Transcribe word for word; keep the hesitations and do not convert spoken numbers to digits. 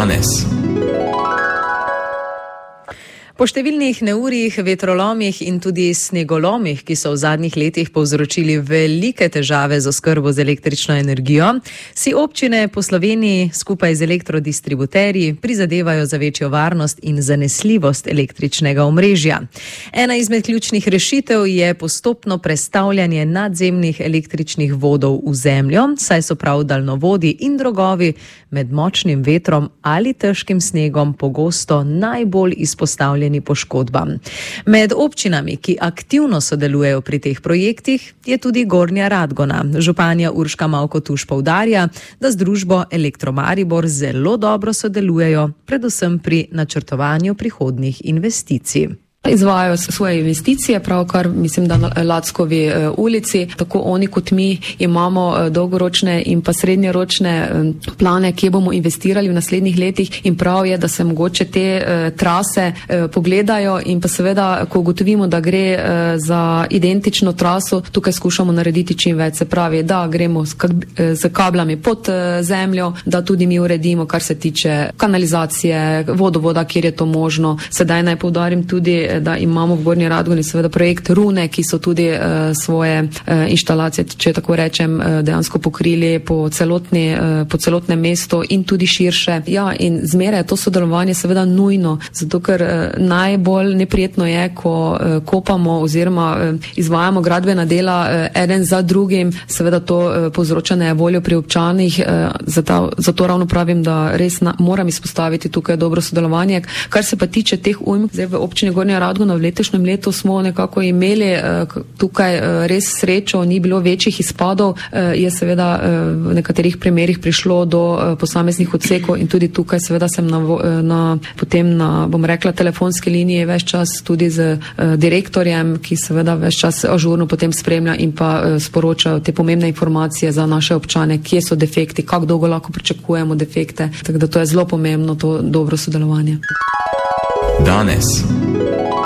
Danes. Po številnih neurjih, vetrolomih in tudi snegolomih, ki so v zadnjih letih povzročili velike težave z oskrbo z električno energijo, si občine po Sloveniji skupaj z elektrodistributerji prizadevajo za večjo varnost in zanesljivost električnega omrežja. Ena izmed ključnih rešitev je postopno prestavljanje nadzemnih električnih vodov v zemljo, saj so prav daljnovodi in drogovi med močnim vetrom ali težkim snegom pogosto najbolj izpostavljeni poškodbam. Med občinami, ki aktivno sodelujejo pri teh projektih, je tudi Gornja Radgona. Županja Urška Mavko-Tuš poudarja, da z družbo Elektro Maribor zelo dobro sodelujejo, predvsem pri načrtovanju prihodnjih investicij. Izvajajo svoje investicije, pravkar mislim, da na Lackovi uh, ulici, tako oni kot mi imamo uh, dolgoročne in pa srednjeročne uh, plane, kje bomo investirali v naslednjih letih, in prav je, da se mogoče te uh, trase uh, pogledajo in pa seveda, ko ugotovimo, da gre uh, za identično traso, tukaj skušamo narediti čim več. Se pravi, da gremo s, kak, uh, z kablami pod uh, zemljo, da tudi mi uredimo, kar se tiče kanalizacije, vodovoda, kjer je to možno. Sedaj naj poudarim tudi, da imamo v Gornji Radgoni seveda projekt Rune, ki so tudi uh, svoje uh, inštalacije, če tako rečem, uh, dejansko pokrili po, celotni, uh, po celotnem mestu in tudi širše. Ja, in zmeraj je to sodelovanje seveda nujno, zato ker uh, najbolj neprijetno je, ko uh, kopamo oziroma uh, izvajamo gradbena dela uh, eden za drugim, seveda to uh, povzroča nevoljo pri občanih, uh, zato, zato ravno pravim, da res na, moram izpostaviti tukaj dobro sodelovanje. Kar se pa tiče teh ujm, zdaj v občini Gornja Radgona v letošnjem letu smo nekako imeli uh, tukaj uh, res srečo, ni bilo večjih izpadov, uh, je seveda uh, v nekaterih primerih prišlo do uh, posameznih odsekov in tudi tukaj seveda sem na, na potem na, bom rekla, telefonski liniji več čas tudi z uh, direktorjem, ki seveda več čas ažurno potem spremlja in pa uh, sporočajo te pomembne informacije za naše občane, kje so defekti, kako dolgo lahko pričakujemo defekte, tako da to je zelo pomembno, to dobro sodelovanje. Danes.